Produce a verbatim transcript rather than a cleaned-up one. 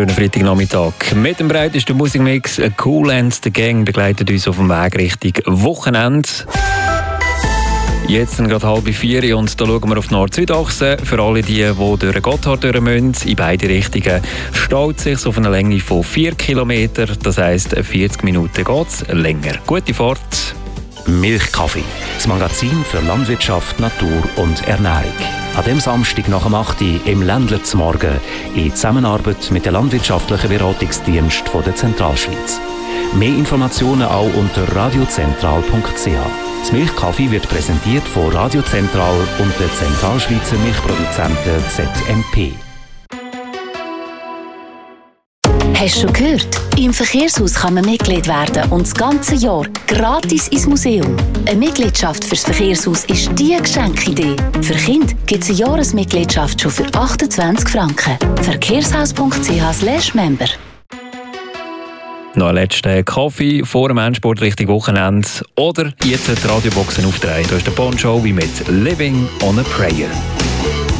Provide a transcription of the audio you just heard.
schönen Freitagnachmittag. Mit dem breitesten Musikmix Cool and the Gang begleitet uns auf dem Weg Richtung Wochenende. Jetzt sind gerade halb vier und da schauen wir auf die Nord-Süd-Achse. Für alle die, die durch Gotthard durch müssen, in beide Richtungen, staut es sich auf eine Länge von vier Kilometern. Das heisst, vierzig Minuten geht es länger. Gute Fahrt. Milchkaffee, das Magazin für Landwirtschaft, Natur und Ernährung. An dem Samstag nach dem acht Uhr im Ländler zum Morgen in Zusammenarbeit mit dem Landwirtschaftlichen Beratungsdienst von der Zentralschweiz. Mehr Informationen auch unter radiozentral punkt c h. Das Milchkaffee wird präsentiert von Radio Zentral und der Zentralschweizer Milchproduzenten Z M P. Hast du schon gehört? Im Verkehrshaus kann man Mitglied werden und das ganze Jahr gratis ins Museum. Eine Mitgliedschaft fürs Verkehrshaus ist die Geschenkidee. Für Kinder gibt es eine Jahresmitgliedschaft schon für achtundzwanzig Franken. verkehrshaus punkt c h slash member. Noch ein letzter Kaffee vor dem Endsport Richtung Wochenende. Oder jetzt die Radioboxen aufdrehen. Da ist der Bon Jovi mit «Living on a Prayer».